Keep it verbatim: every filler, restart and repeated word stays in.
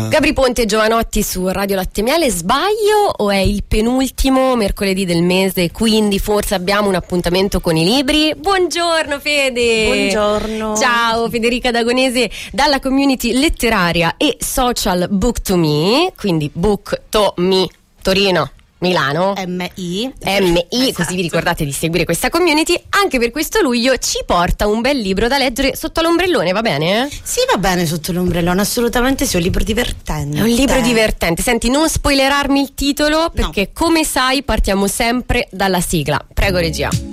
Gabri Ponte e Giovanotti su Radio Latte Miele. Sbaglio o è il penultimo mercoledì del mese, quindi forse abbiamo un appuntamento con i libri? Buongiorno Fede. Buongiorno. Ciao, Federica Dagonese dalla community letteraria e social Book to Me, quindi Book to Me Torino Milano M I M I, esatto. Così vi ricordate di seguire questa community. Anche per questo luglio ci porta un bel libro da leggere sotto l'ombrellone, va bene? Sì, va bene, sotto l'ombrellone, assolutamente sì, è un libro divertente. È un libro divertente. Senti, non spoilerarmi il titolo perché, no. come sai, partiamo sempre dalla sigla. Prego, regia.